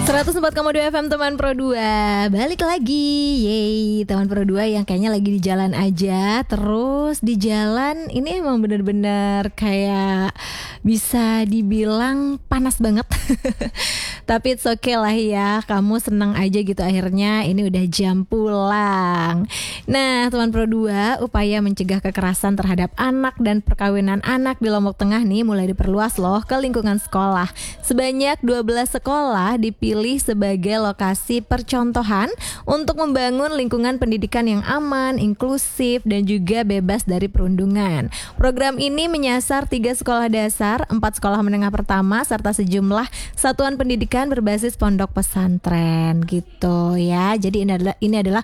104,2 FM teman Pro 2. Balik lagi. Yeay, teman Pro 2 yang kayaknya lagi di jalan aja. Terus di jalan ini emang bener-bener kayak bisa dibilang panas banget. Tapi it's okay lah ya. Kamu senang aja gitu akhirnya ini udah jam pulang. Nah, teman Pro 2, upaya mencegah kekerasan terhadap anak dan perkawinan anak di Lombok Tengah nih mulai diperluas loh ke lingkungan sekolah. Sebanyak 12 sekolah dipilih sebagai lokasi percontohan untuk membangun lingkungan pendidikan yang aman, inklusif, dan juga bebas dari perundungan. Program ini menyasar 3 sekolah dasar, 4 sekolah menengah pertama, serta sejumlah satuan pendidikan berbasis pondok pesantren gitu ya. Jadi ini adalah